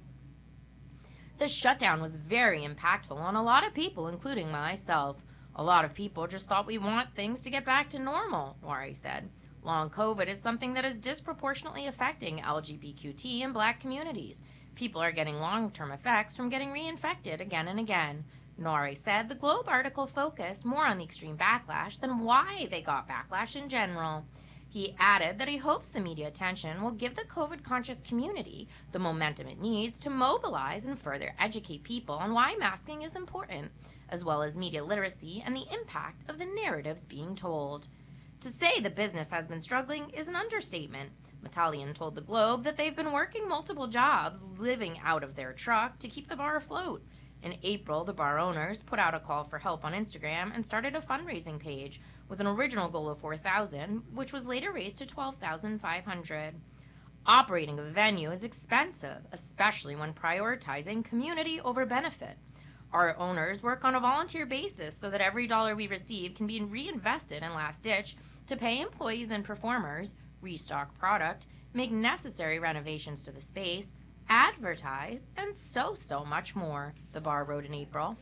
The shutdown was very impactful on a lot of people, including myself. A lot of people just thought we want things to get back to normal, Noire said. Long COVID is something that is disproportionately affecting L G B T Q and Black communities. People are getting long-term effects from getting reinfected again and again. Noire said the Globe article focused more on the extreme backlash than why they got backlash in general. He added that he hopes the media attention will give the COVID-conscious community the momentum it needs to mobilize and further educate people on why masking is important, as well as media literacy and the impact of the narratives being told. To say the business has been struggling is an understatement. Metallian told the Globe that they've been working multiple jobs, living out of their truck to keep the bar afloat. In April, the bar owners put out a call for help on Instagram and started a fundraising page with an original goal of four thousand dollars, which was later raised to twelve thousand five hundred dollars. Operating a venue is expensive, especially when prioritizing community over benefit. Our owners work on a volunteer basis so that every dollar we receive can be reinvested in Last Ditch to pay employees and performers, restock product, make necessary renovations to the space, advertise, and so, so much more, the bar wrote in April.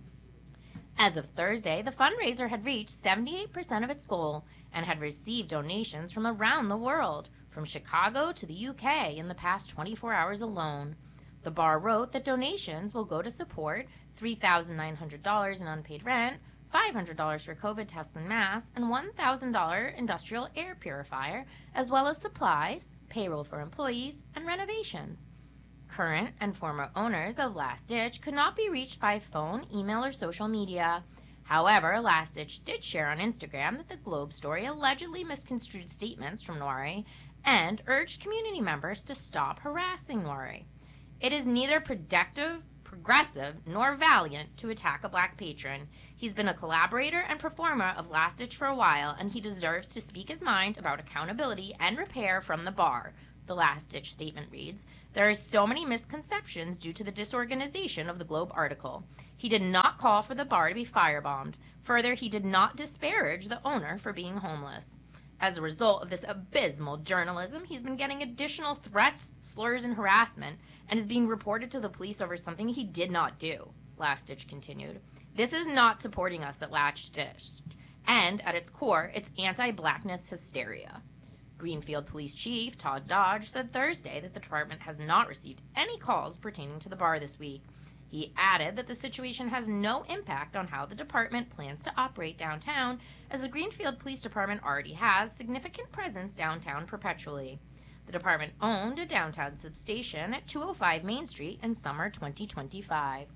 As of Thursday, the fundraiser had reached seventy-eight percent of its goal and had received donations from around the world, from Chicago to the U K in the past twenty-four hours alone. The bar wrote that donations will go to support three thousand nine hundred dollars in unpaid rent, five hundred dollars for COVID tests and masks, and one thousand dollars industrial air purifier, as well as supplies, payroll for employees, and renovations. Current and former owners of Last Ditch could not be reached by phone, email, or social media. However, Last Ditch did share on Instagram that the Globe story allegedly misconstrued statements from Noire and urged community members to stop harassing Noire. It is neither productive progressive nor valiant to attack a black patron. He's been a collaborator and performer of Last Ditch for a while, and he deserves to speak his mind about accountability and repair from the bar. The Last Ditch statement reads, "There are so many misconceptions due to the disorganization of the Globe article. He did not call for the bar to be firebombed. Further, he did not disparage the owner for being homeless. As a result of this abysmal journalism, he's been getting additional threats, slurs, and harassment, and is being reported to the police over something he did not do," Last Ditch continued. "This is not supporting us at Last Ditch, and at its core, it's anti-blackness hysteria." Greenfield Police Chief Todd Dodge said Thursday that the department has not received any calls pertaining to the bar this week. He added that the situation has no impact on how the department plans to operate downtown, as the Greenfield Police Department already has significant presence downtown perpetually. The department owned a downtown substation at two oh five Main Street in summer twenty twenty-five.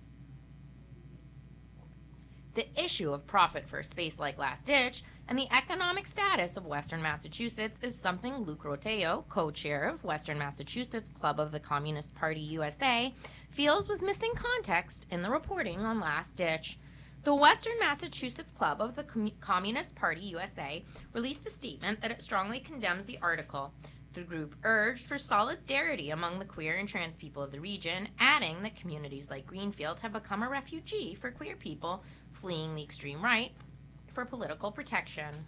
The issue of profit for a space like Last Ditch and the economic status of Western Massachusetts is something Luke Roteo, co-chair of Western Massachusetts Club of the Communist Party U S A, feels was missing context in the reporting on Last Ditch. The Western Massachusetts Club of the Com- Communist Party U S A released a statement that it strongly condemns the article. The group urged for solidarity among the queer and trans people of the region, adding that communities like Greenfield have become a refugee for queer people fleeing the extreme right for political protection.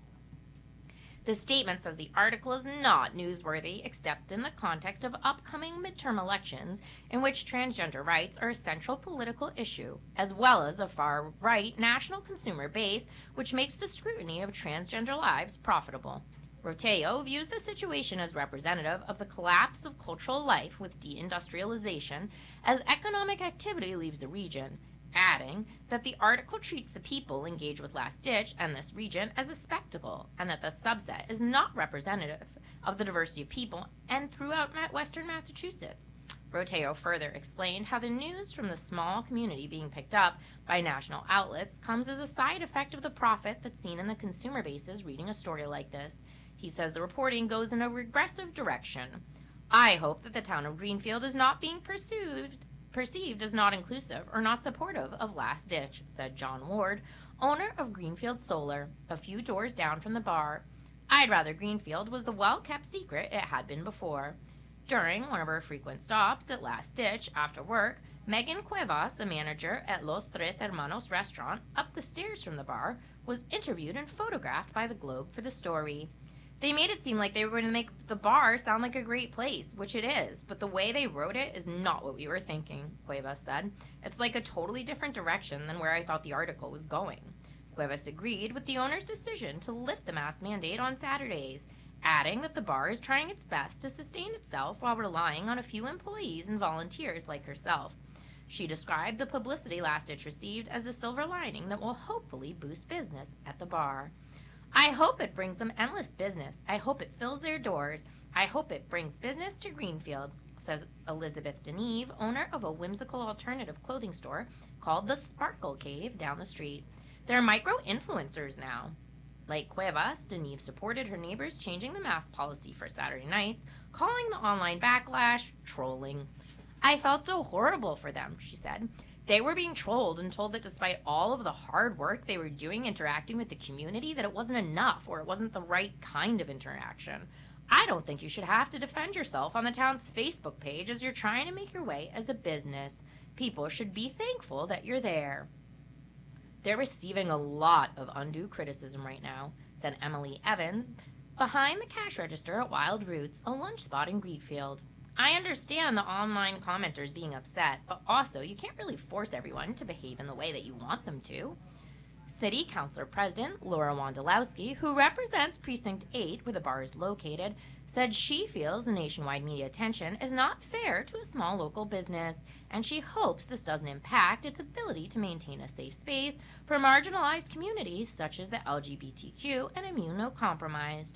The statement says the article is not newsworthy except in the context of upcoming midterm elections in which transgender rights are a central political issue, as well as a far-right national consumer base which makes the scrutiny of transgender lives profitable. Roteo views the situation as representative of the collapse of cultural life with deindustrialization as economic activity leaves the region, adding that the article treats the people engaged with Last Ditch and this region as a spectacle, and that the subset is not representative of the diversity of people and throughout Western Massachusetts. Roteo further explained how the news from the small community being picked up by national outlets comes as a side effect of the profit that's seen in the consumer bases reading a story like this. He says the reporting goes in a regressive direction. "I hope that the town of Greenfield is not being pursued perceived as not inclusive or not supportive of Last Ditch," said John Ward, owner of Greenfield Solar, a few doors down from the bar. "I'd rather Greenfield was the well-kept secret it had been before." During one of her frequent stops at Last Ditch after work, Megan Cuevas, a manager at Los Tres Hermanos restaurant up the stairs from the bar, was interviewed and photographed by the Globe for the story. "They made it seem like they were going to make the bar sound like a great place, which it is, but the way they wrote it is not what we were thinking," Cuevas said. "It's like a totally different direction than where I thought the article was going." Cuevas agreed with the owner's decision to lift the mask mandate on Saturdays, adding that the bar is trying its best to sustain itself while relying on a few employees and volunteers like herself. She described the publicity Last Ditch received as a silver lining that will hopefully boost business at the bar. "I hope it brings them endless business. I hope it fills their doors. I hope it brings business to Greenfield," says Elizabeth Deneve, owner of a whimsical alternative clothing store called the Sparkle Cave down the street. "They're micro-influencers now." Like Cuevas, Deneve supported her neighbors changing the mask policy for Saturday nights, calling the online backlash trolling. "I felt so horrible for them," she said. "They were being trolled and told that despite all of the hard work they were doing interacting with the community, that it wasn't enough or it wasn't the right kind of interaction. I don't think you should have to defend yourself on the town's Facebook page as you're trying to make your way as a business. People should be thankful that you're there." "They're receiving a lot of undue criticism right now," said Emily Evans, behind the cash register at Wild Roots, a lunch spot in Greenfield. "I understand the online commenters being upset, but also you can't really force everyone to behave in the way that you want them to." City Councilor President Laura Wondolowski, who represents Precinct eight, where the bar is located, said she feels the nationwide media attention is not fair to a small local business, and she hopes this doesn't impact its ability to maintain a safe space for marginalized communities such as the L G B T Q and immunocompromised.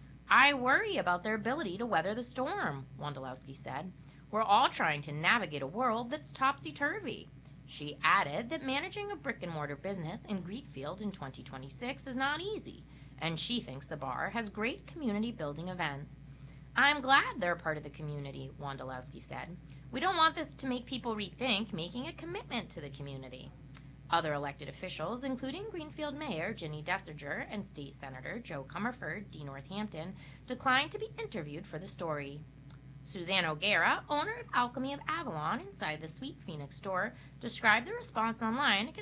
"I worry about their ability to weather the storm," Wondolowski said. "We're all trying to navigate a world that's topsy-turvy." She added that managing a brick-and-mortar business in Greenfield in twenty twenty-six is not easy, and she thinks the bar has great community-building events. "I'm glad they're a part of the community," Wondolowski said. We don't want this to make people rethink making a commitment to the community. Other elected officials, including Greenfield Mayor Ginny Dessinger and State Senator Joe Comerford, D. Northampton, declined to be interviewed for the story. Suzanne O'Gara, owner of Alchemy of Avalon inside the Sweet Phoenix store, described the response online